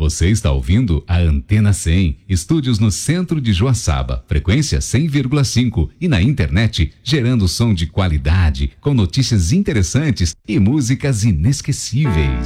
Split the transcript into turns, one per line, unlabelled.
Você está ouvindo a Antena 100, estúdios no centro de Joaçaba, frequência 100,5 e na internet, gerando som de qualidade, com notícias interessantes e músicas inesquecíveis.